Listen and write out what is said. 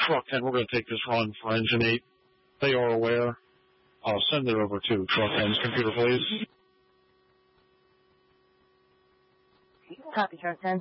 Truck 10, we're going to take this run for Engine 8. They are aware. I'll send it over to Truck 10's computer, please. Copy, Truck 10.